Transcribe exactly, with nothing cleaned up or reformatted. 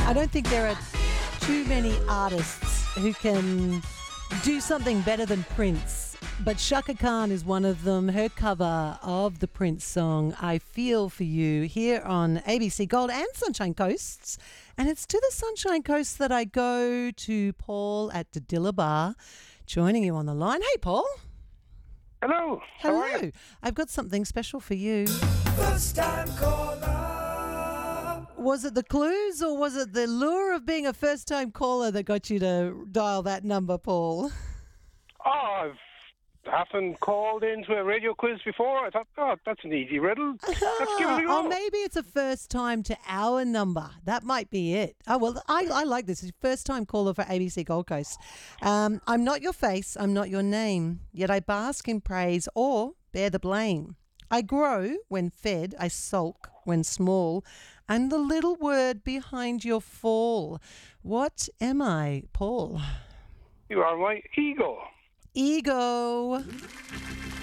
I don't think there are too many artists who can do something better than Prince. But Chaka Khan is one of them. Her cover of the Prince song, I Feel For You, here on A B C Gold and Sunshine Coasts. And it's to the Sunshine Coast that I go to Paul at Dilla Bar, joining you on the line. Hey, Paul. Hello. How Hello. are you? I've got something special for you. First time caller. Was it the clues or was it the lure of being a first-time caller that got you to dial that number, Paul? Oh, I've often called into a radio quiz before. I thought, oh, that's an easy riddle. Let's give it a go. Oh, maybe it's a first time to our number. That might be it. Oh, well, I, I like this. It's first time caller for A B C Gold Coast. Um, I'm not your face, I'm not your name, yet I bask in praise or bear the blame. I grow when fed, I sulk when small, and the little word behind your fall. What am I, Paul? You are my ego. Ego.